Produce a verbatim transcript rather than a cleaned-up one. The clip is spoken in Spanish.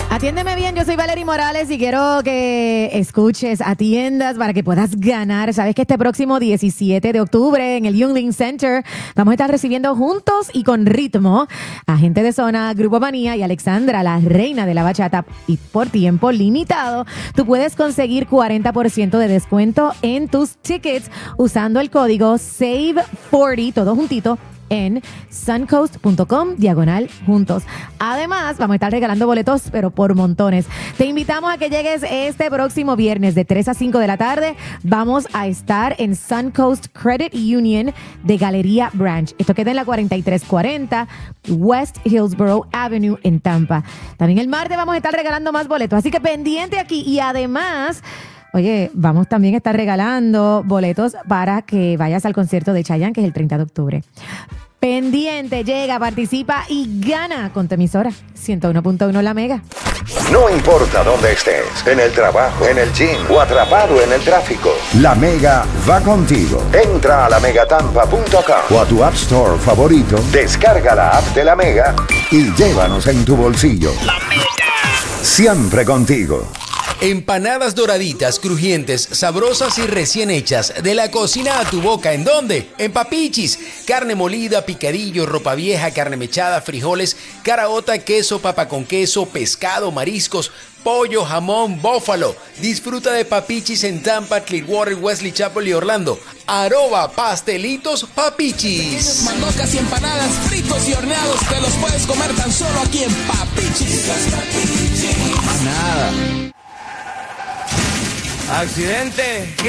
Atiéndeme bien, yo soy Valerie Morales y quiero que escuches, atiendas para que puedas ganar. Sabes que este próximo diecisiete de octubre en el Yuengling Center vamos a estar recibiendo juntos y con ritmo a Gente de Zona, Grupo Manía y Alexandra, la reina de la bachata. Y por tiempo limitado, tú puedes conseguir cuarenta por ciento de descuento en tus tickets usando el código save cuarenta, todo juntito, en suncoast.com diagonal juntos. Además, vamos a estar regalando boletos, pero por montones. Te invitamos a que llegues este próximo viernes de tres a cinco de la tarde. Vamos a estar en Suncoast Credit Union de Galería Branch. Esto queda en la cuarenta y tres cuarenta West Hillsborough Avenue en Tampa. También el martes vamos a estar regalando más boletos, así que pendiente aquí. Y además, oye, vamos también a estar regalando boletos para que vayas al concierto de Chayanne, que es el treinta de octubre. Pendiente, llega, participa y gana con tu emisora ciento uno punto uno La Mega. No importa dónde estés, en el trabajo, en el gym o atrapado en el tráfico, La Mega va contigo. Entra a la mega tampa punto com o a tu App Store favorito, descarga la app de La Mega y llévanos en tu bolsillo. La Mega. Siempre contigo. Empanadas doraditas, crujientes, sabrosas y recién hechas. De la cocina a tu boca. ¿En dónde? En Papichis. Carne molida, picadillo, ropa vieja, carne mechada, frijoles, caraota, queso, papa con queso, pescado, mariscos, pollo, jamón, bófalo. Disfruta de Papichis en Tampa, Clearwater, Wesley Chapel y Orlando. Arroba Pastelitos Papichis. Mandocas y empanadas, fritos y horneados, te los puedes comer tan solo aquí en Papichis. Nada. Accidente.